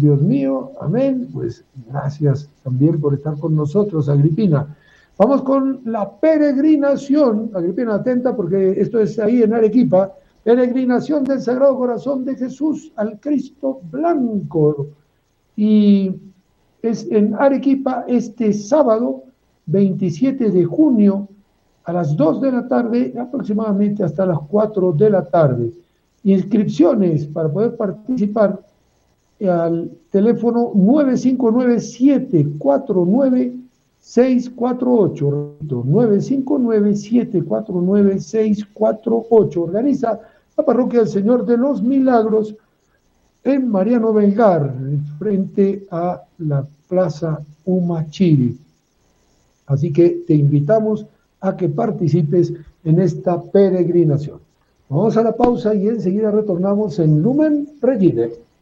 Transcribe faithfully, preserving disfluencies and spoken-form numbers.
Dios mío, amén. Pues gracias también por estar con nosotros, Agripina. Vamos con la peregrinación, Agripina, atenta porque esto es ahí en Arequipa, peregrinación del Sagrado Corazón de Jesús al Cristo Blanco. Y es en Arequipa este sábado veintisiete de junio a las dos de la tarde, aproximadamente hasta las cuatro de la tarde. Inscripciones para poder participar al teléfono nueve cinco nueve, siete cuatro nueve, seis cuatro ocho, nueve cinco nueve, siete cuatro nueve, seis cuatro ocho. Organiza la Parroquia del Señor de los Milagros en Mariano Belgar, frente a la Plaza Humachiri. Así que te invitamos a que participes en esta peregrinación. Vamos a la pausa y enseguida retornamos en Lumen Regina.